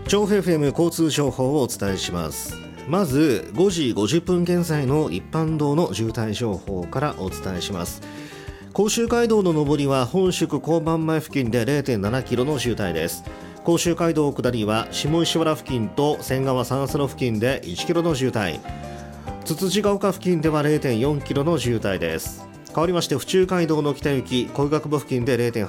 調布 FM 交通情報をお伝えします。まず5時50分現在の一般道の渋滞情報からお伝えします。甲州街道の上りは本宿交番前付近で 0.7 キロの渋滞です。甲州街道下りは下石原付近と仙川三叉路付近で1キロの渋滞、つつじが丘付近では 0.4 キロの渋滞です。変わりまして府中街道の北行き小学部付近で 0.8